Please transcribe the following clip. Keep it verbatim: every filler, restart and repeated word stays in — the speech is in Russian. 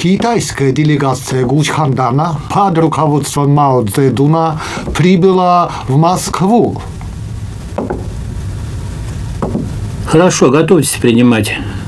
Китайская делегация Гучхандана под руководством Мао Цзэдуна прибыла в Москву. Хорошо, готовьтесь принимать